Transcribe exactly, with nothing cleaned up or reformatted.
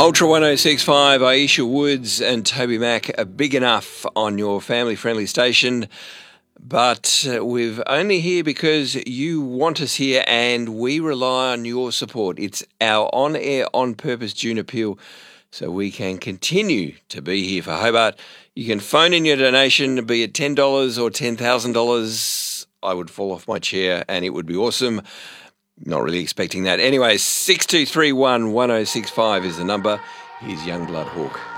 Ultra one oh six point five, Aisha Woods and Toby Mack are big enough on your family-friendly station, but uh, we're only here because you want us here and we rely on your support. It's our on-air, on-purpose June appeal so we can continue to be here for Hobart. You can phone in your donation, be it ten dollars or ten thousand dollars. I would fall off my chair and it would be awesome. Not really expecting that. Anyway, six two three one, one oh six five is the number. Here's Youngblood Hawk.